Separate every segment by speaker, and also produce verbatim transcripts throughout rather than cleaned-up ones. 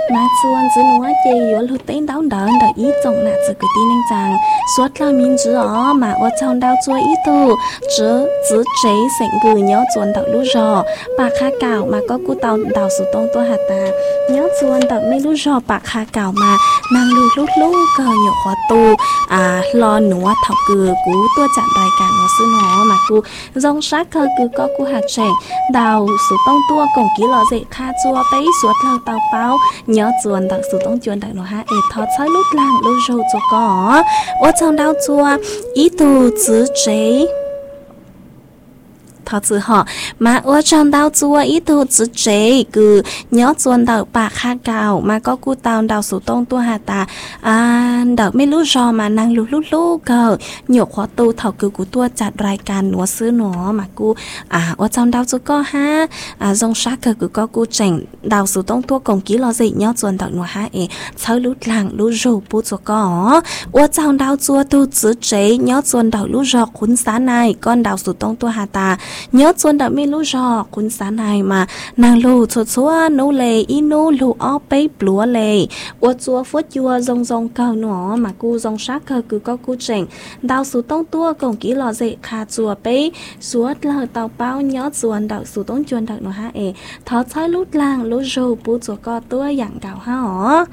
Speaker 1: mà chuan chứ nó chê yếu lưu tên đau đớn đợi ý tổng nạ chứ cứ tin anh rằng suốt là mình chứ ó mà ở trong đau chua ý tu chứ chứ chế sảnh gửi nhớ chuan đợi lũ rò bà khá cào mà có cú tàu đào sự tông tua hạt ta nhớ chuan đợi mấy lũ rò bà khá cào mà nàng lưu lút lú cờ nhỏ khóa tu à lo nữa thọc cừ cú tua chặn đài cả nó sư nó mà cú dòng sát cơ cứ có cú hạt trẻ đào sự tông tua cổng ký lọ dậy kha chua bấy suốt lâu tàu bao nhớ chuan đặc sự tông chuan đặc nó ha ê thọ trái lút làng lú râu cho có ở trong đau chua ý tu chữ chế thọ chữ họ mà ở trong đau chua ý tu chữ chế cứ nhớ chuan đào bạc kha cào mà có cú tàu đào sự tông tua hà ta à đào mấy lú rò mà năng lú lú lú cờ nhục khóa tu thọ cứ cú tua chặt rายการนัวซื้อหนอmà cú à ở trong đau chua có ha à dòng sát cờ cứ có cú chỉnh đào sự tông tua cổng ký lo gì nhớ chuan đào nó ha ê sáu lú làng lú râu pu cho có ở trong đau chua tu chữ chế nhớ chuan đào lú rò khún xá này con đào sự tông tua hà ta nhớ chuan đào mấy lú rò khún xá này mà nàng lù chua chua nô lệ y nô lù ó bấy plúa lệ ở chua phốt chua dòng dòng cờ nó mà cú dòng sát cờ cứ có cú chỉnh đào sự tông tua cổng ký lo gì kha chua bấy suốt lờ tàu bao nhớ chuan đào sự tông chuan đào nó ha ê thọ trái lút làng lú râu pu cho co tua dạng gạo ha hỏ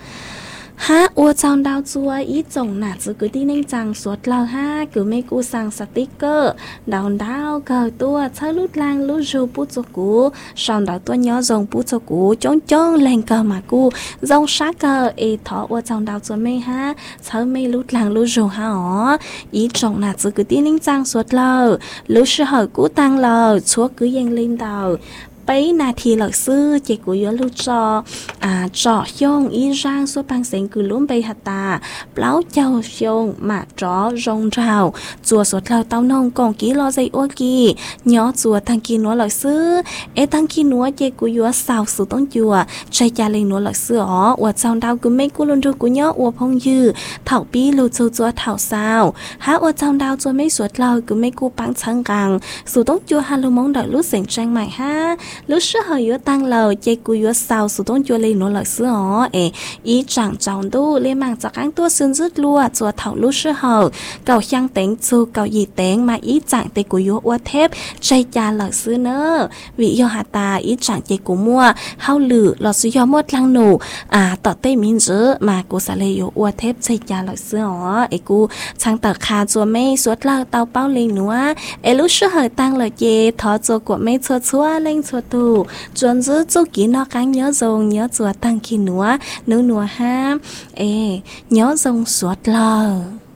Speaker 1: ha ua trong đau chua ít chồng nạt chứ cứ tin anh rằng suốt lâu ha cứ mấy cú sang sticker đào đào cờ tua trái lút lang lú râu pu cho cú xong đào tua nhớ dòng pu cho cú chón chón lên cờ mà cú dòng sát cờ ê thọ ua trong đau chua mê ha trái mê lút lang lú râu ha hỏ ít chồng nạt chứ cứ tin anh rằng suốt lâu lú sư hở cú tăng lờ chúa cứ dành lên đầu bấy nà thì lợi sư chỉ của yếu lưu cho à trọ xông ý rang số băng sinh cứ luôn bay hạt ta báo châu xông mà trọ rong rào chùa số thao tao nông còn ký lo dây ô kỳ nhỏ chùa thằng kia nó lợi sư ê thằng kia nó chỉ của yếu sao sự tông chùa chạy cha lên nó lợi sư ó và trong đau cứ mấy cô luôn rồi của nhỏ và phong dư thảo bí lưu châu chùa thảo sao há và trong đau chùa mấy suốt lâu cứ mấy cô băng trắng càng sự tông chùa hà lưu mong đợi lúc sành trang mày ha lúc xưa hơi yếu tăng lầu chơi cú yếu sao sự tốn chua lên nó lợi sữa ó ê ý chẳng trọng đu lên mạng cho cán tua xương rứt lua chùa thảo lúc xưa hầu cầu sang tiếng chu cầu gì tiếng mà ý chẳng tê cú yếu ua thép chơi cha lợi sữa nữa vì yêu hạt ta ý chẳng chơi cú mua hao lử lọt suy do mất lăng nổ à tọt tê miên dữ mà cú xả lê yếu ua thép chơi cha lợi sữa ó ê cú sang tờ kha chùa mê suốt lơ tao bao lên nữa ê lúc xưa hơi tăng lời chê thọ chùa của mê chùa chùa lên chùa tu chuẩn giữ chú kỹ nó cắn nhớ dòng nhớ chùa tăng khi nữa nữa nữa ha ê nhớ dòng suốt lờ